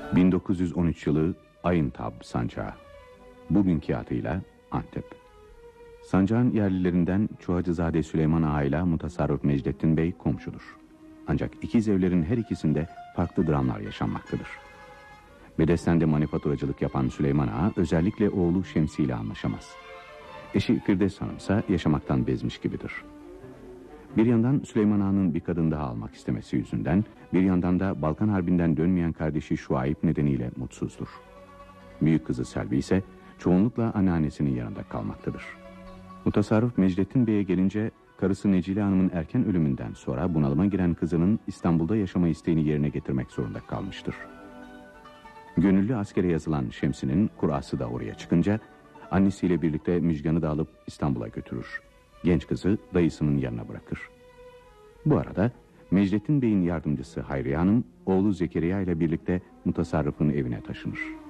1913 yılı Ayıntab Sancağı. Bugünkü adıyla Antep. Sancağın yerlilerinden Çuhacızade Süleyman Ağa ile Mutasarrıf Mecdettin Bey komşudur. Ancak ikiz evlerin her ikisinde farklı dramlar yaşanmaktadır. Bedesten'de manifaturacılık yapan Süleyman Ağa özellikle oğlu Şemsi ile anlaşamaz. Eşi Firdevs Hanım ise yaşamaktan bezmiş gibidir. Bir yandan Süleyman Ağa'nın bir kadın daha almak istemesi yüzünden, bir yandan da Balkan Harbi'nden dönmeyen kardeşi Şuayb nedeniyle mutsuzdur. Büyük kızı Selvi ise çoğunlukla anneannesinin yanında kalmaktadır. Mutasarrıf Mecdettin Bey'e gelince, karısı Necile Hanım'ın erken ölümünden sonra bunalıma giren kızının İstanbul'da yaşama isteğini yerine getirmek zorunda kalmıştır. Gönüllü askere yazılan Şemsi'nin kurası da oraya çıkınca, annesiyle birlikte Müjgan'ı da alıp İstanbul'a götürür. Genç kızı dayısının yanına bırakır. Bu arada Mecdettin Bey'in yardımcısı Hayriye Hanım, oğlu Zekeriya ile birlikte Mutasarrıf'ın evine taşınır.